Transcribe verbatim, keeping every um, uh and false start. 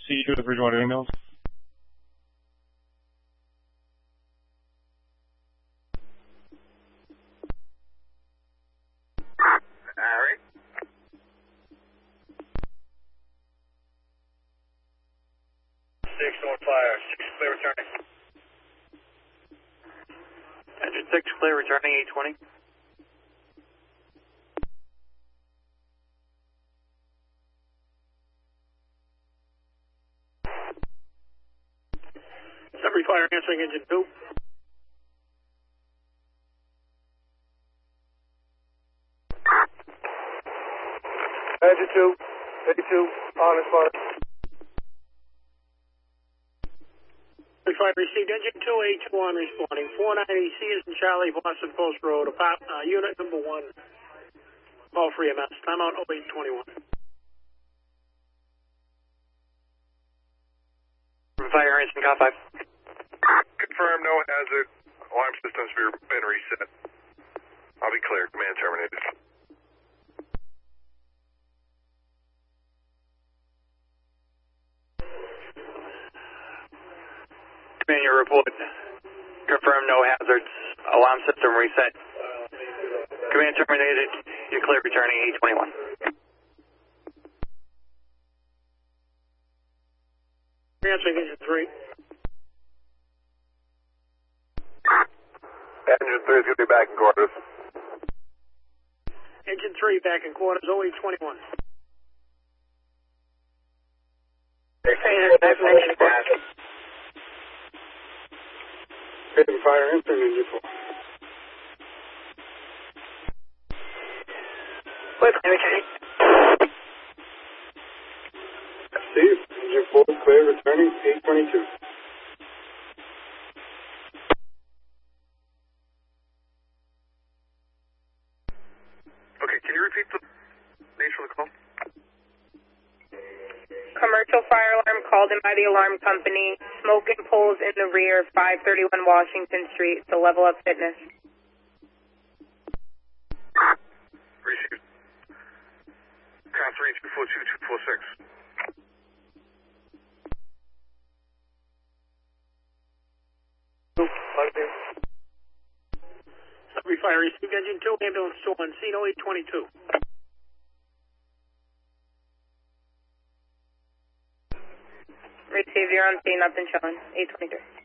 See you with Bridgewater emails. Alright. Six on fire. Six clear returning. Engine six clear returning eight twenty. Every fire answering engine two. Engine two, eighty-two, on as fire. Every fire received engine two, A two on responding. four ninety C is in Charlie, Boston Post Road, apart, uh, unit number one. All free M S. Timeout oh eight twenty-one. Fire engine, car five. Confirm no hazard. Alarm systems been reset. I'll be clear. Command terminated. Command your report. Confirm no hazards. Alarm system reset. Command terminated. You're clear returning eight twenty-one. Answering engine three. Engine three is going to be back in quarters. Engine three back in quarters, oh eight twenty-one. Fire entering engine four. What's okay? Steve, engine four clear returning eight twenty-two. Okay, can you repeat the nature of the call? Commercial fire alarm called in by the alarm company. Smoke and poles in the rear, five thirty-one Washington Street, to level up fitness. Received. Count three two four two two four six. Every fire received engine two, ambulance two on scene, oh eight twenty-two. Receive, you're on scene, nothing showing. eight twenty-three.